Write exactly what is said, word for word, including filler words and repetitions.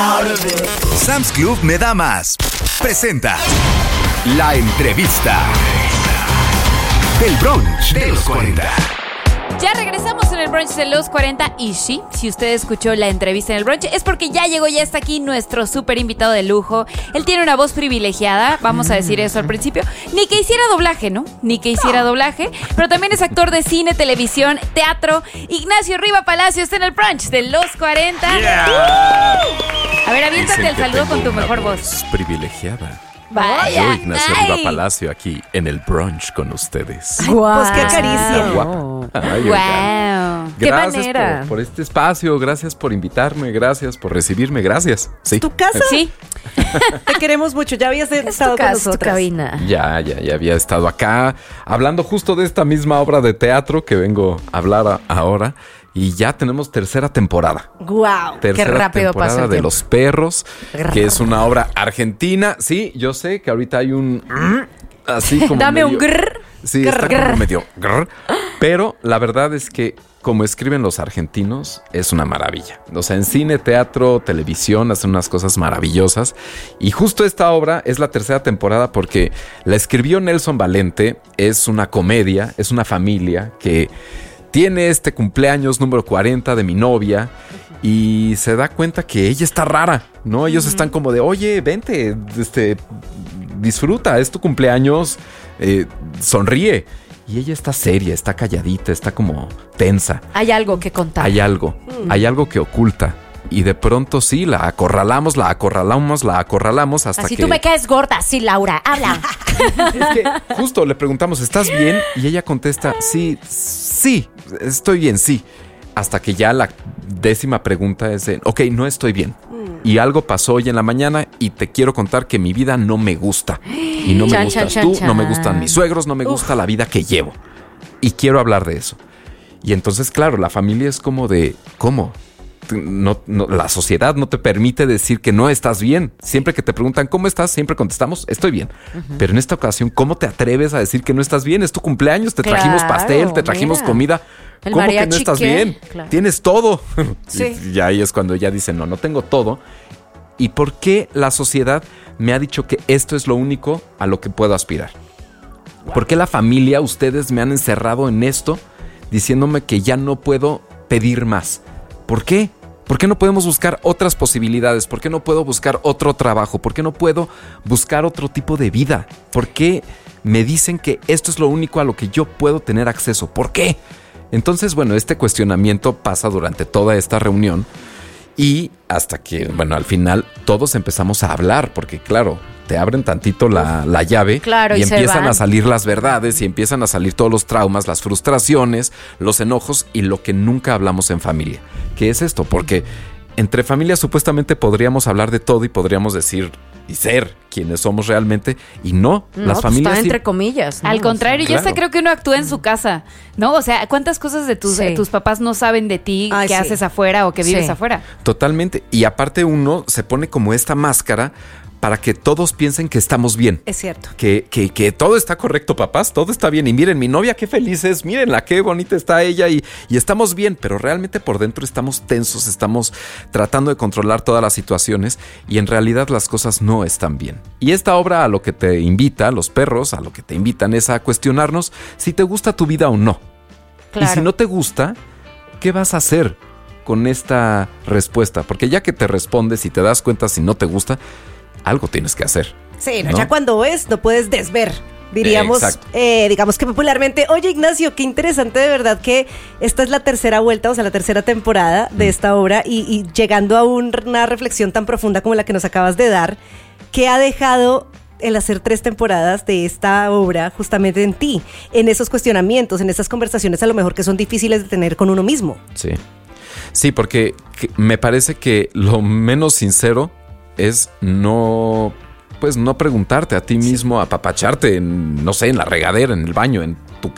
Sam's Club me da más. Presenta La Entrevista del brunch de los cuarenta. Ya regresamos en el brunch de los cuarenta y sí, si usted escuchó la entrevista en el brunch es porque ya llegó, ya está aquí nuestro súper invitado de lujo. Él tiene una voz privilegiada, vamos a decir eso al principio. Ni que hiciera doblaje, ¿no? Ni que hiciera doblaje, pero también es actor de cine, televisión, teatro. Ignacio Riva Palacio está en el brunch de los cuarenta. Yeah. ¡Uh! A ver, aviéntate el saludo con tu mejor voz. Privilegiada. Vaya. Yo, Ignacio Ay. Riva Palacio, aquí en el brunch con ustedes. Wow. Pues qué caricia. Guau. Ay, Wow. oigan. Qué Gracias manera. por, por este espacio, gracias por invitarme, gracias por recibirme, gracias. Sí. ¿Tu casa? Sí. Te queremos mucho. Ya habías Es estado tu con casa, tu nosotras. cabina. Ya, ya, ya había estado acá hablando justo de esta misma obra de teatro que vengo a hablar a- ahora. Y ya tenemos tercera temporada. Wow. Tercera rápido temporada pasa el de tiempo. Los Perros, que es una obra argentina. Sí, yo sé que ahorita hay un... Así como Dame un medio- grrr. Sí, está como medio... grrr. Pero la verdad es que como escriben los argentinos, es una maravilla. O sea, en cine, teatro, televisión, hacen unas cosas maravillosas. Y justo esta obra es la tercera temporada porque la escribió Nelson Valente. Es una comedia, es una familia que tiene este cumpleaños número cuarenta de mi novia y se da cuenta que ella está rara, ¿no? Ellos están como de, oye, vente, este, disfruta, es tu cumpleaños, eh, sonríe. Y ella está seria, está calladita, está como tensa. Hay algo que contar. Hay algo, hay algo que oculta. Y de pronto sí, la acorralamos, la acorralamos, la acorralamos hasta Así que... tú me caes gorda, sí, Laura, habla. Es que justo le preguntamos, ¿estás bien? Y ella contesta, sí, sí, estoy bien, sí. Hasta que ya la décima pregunta es de, ok, no estoy bien. Y algo pasó hoy en la mañana y te quiero contar que mi vida no me gusta. Y no me Chan, gustas chan, tú, chan, no me chan. gustan mis suegros, no me gusta la vida que llevo. Y quiero hablar de eso. Y entonces, claro, la familia es como de, ¿cómo? No, no, la sociedad no te permite decir que no estás bien. Siempre que te preguntan ¿cómo estás? Siempre contestamos, estoy bien. Uh-huh. Pero en esta ocasión, ¿cómo te atreves a decir que no estás bien? Es tu cumpleaños, te Claro, trajimos pastel, te trajimos mira. comida. El ¿Cómo que no mariachi, estás ¿qué? bien? Claro. Tienes todo. Sí. Y, y ahí es cuando ella dice, no, no tengo todo. ¿Y por qué la sociedad me ha dicho que esto es lo único a lo que puedo aspirar? Wow. ¿Por qué la familia, ustedes me han encerrado en esto diciéndome que ya no puedo pedir más? ¿Por qué? ¿Por qué no podemos buscar otras posibilidades? ¿Por qué no puedo buscar otro trabajo? ¿Por qué no puedo buscar otro tipo de vida? ¿Por qué me dicen que esto es lo único a lo que yo puedo tener acceso? ¿Por qué? Entonces, bueno, este cuestionamiento pasa durante toda esta reunión y hasta que, bueno, al final todos empezamos a hablar porque, claro, te abren tantito la, la llave Claro, y, y se empiezan van. a salir las verdades y empiezan a salir todos los traumas, las frustraciones, los enojos y lo que nunca hablamos en familia. ¿Qué es esto? Porque entre familias supuestamente podríamos hablar de todo y podríamos decir y ser quienes somos realmente y no, No, las pues familias... está sí- entre comillas. ¿no? Al contrario, Claro. yo hasta creo que uno actúa en su casa, ¿no? O sea, ¿cuántas cosas de tus, Sí. de tus papás no saben de ti Ay, que sí. haces afuera o que vives Sí. afuera? Totalmente. Y aparte uno se pone como esta máscara para que todos piensen que estamos bien. Es cierto. Que, que, que todo está correcto, papás, todo está bien. Y miren, mi novia, qué feliz es, mírenla, qué bonita está ella y, y estamos bien. Pero realmente por dentro estamos tensos, estamos tratando de controlar todas las situaciones y en realidad las cosas no están bien. Y esta obra a lo que te invita, Los Perros, a lo que te invitan es a cuestionarnos si te gusta tu vida o no. Claro. Y si no te gusta, ¿qué vas a hacer con esta respuesta? Porque ya que te respondes y te das cuenta si no te gusta, algo tienes que hacer. Sí, no, ¿no? ya cuando ves, no puedes desver. Diríamos, Exacto. eh, digamos que popularmente, oye Ignacio, qué interesante de verdad que esta es la tercera vuelta, o sea, la tercera temporada de esta obra y, y llegando a un- una reflexión tan profunda como la que nos acabas de dar, ¿qué ha dejado el hacer tres temporadas de esta obra justamente en ti, en esos cuestionamientos, en esas conversaciones a lo mejor que son difíciles de tener con uno mismo? Sí. Sí, porque que- me parece que lo menos sincero es no, pues no preguntarte a ti mismo, apapacharte, en, no sé, en la regadera, en el baño, en